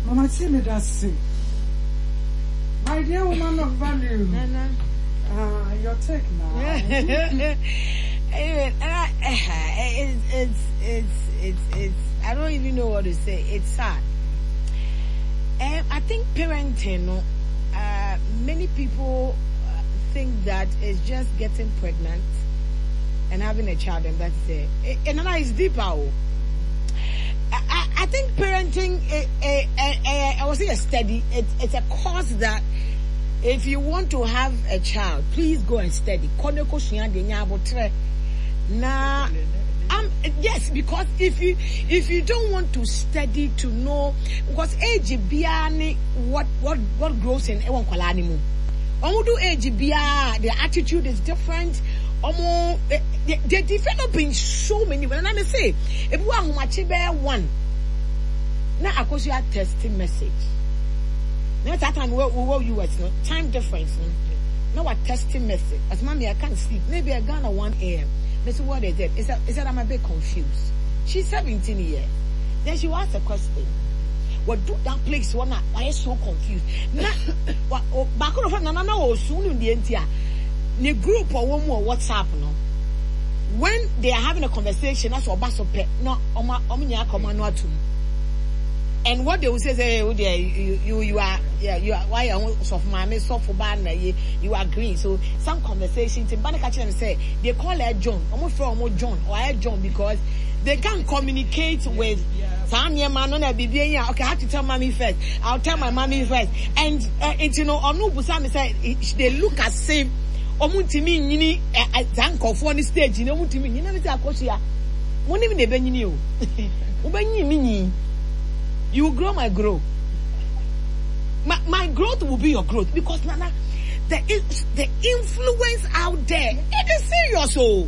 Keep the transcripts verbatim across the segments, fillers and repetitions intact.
Mama, see me that say. My dear woman of value. Nana. Ah, your take now. Anyway, uh, it's, it's, it's, it's, it's, I don't even know what to say. It's sad. Um, I think parenting, uh, many people uh, think that it's just getting pregnant and having a child, and that's it. And now it's deeper. I, I think parenting, uh, uh, uh, I was saying a study. It, it's a course that if you want to have a child, please go and study. Now, um, yes, because if you if you don't want to study to know, because age biani what what what grows in everyone kwalani mu. Omo do age bia, their attitude is different. Omo they, they're developing so many. When I say if we are humachibe one, now I cause you a testing message. Now that time we we U S no time difference no. Now a testing message. As mommy I can't sleep. Maybe I gone at one a m. They said, what is it? Is that, is that I'm a bit confused. She's seventeen years. Then she asked a question. What do that place? Why are you so confused? Now, back on the phone, no, no, no, soon in the entire the group or one more WhatsApp, no. When they are having a conversation, that's what basso pet, no, oma, omnia, command to. And what they will say, say, oh dear, you, you, you are, yeah, you are, why are you so for my, so for banner, you, you agree. So some conversations, in Banner catching them say, they call her John, almost from John, or her John, because they can't communicate with Tanya man on a baby. Okay, I have to tell mommy first. I'll tell my mommy first. And, uh, it's, you know, Onu Busami said, they look as if, Omutimi, Nini, a tank of one stage, you know, Mutimi, you never say, Akosia. Won't even even you. Ubani mini. You will grow, my grow. My, my growth will be your growth because Nana, the the influence out there, it is serious. Oh,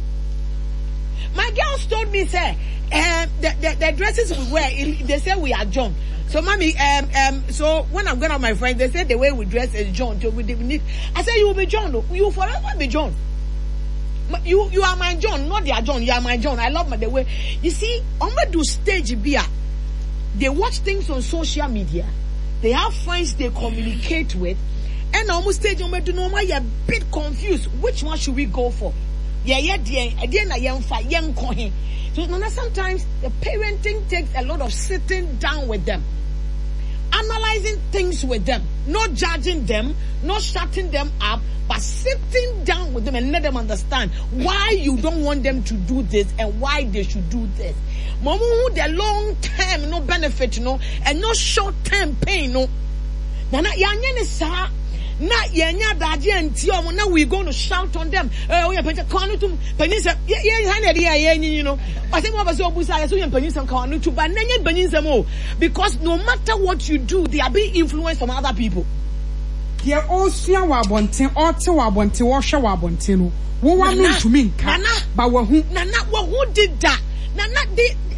my girls told me, say, um, the, the the dresses we wear, they say we are John. So, mommy, um, um, so when I'm going out with my friends, they say the way we dress is John. So we need. I say you will be John. You will forever be John. You you are my John, not their John. You are my John. I love my the way. You see, I'm gonna do stage beer. They watch things on social media. They have friends they communicate with. And almost stage on do normal, you're a bit confused. Which one should we go for? Yeah, yeah, yeah, again, I am fine, young coin. So sometimes the parenting takes a lot of sitting down with them, analyzing things with them, not judging them, not shutting them up, but sitting down with them and let them understand why you don't want them to do this and why they should do this. Momu the long term no benefit no and no short term pain no. Na na yanya ne sa na yanya daje anti omo na we going to shout on them. Eh o ye pete kwanu tum panisa ye ye ha na dia ye nyi no. Ase mo ba so obusa so ye panisa kwanu tu ba na nya panisa mo because no matter what you do they are being influenced from other people. Ye o sua wa bonten o te wa bonten wo hwe wa bonten no. Wo wa no ntumi nka ba wa hu na na wo hu did that. Na na de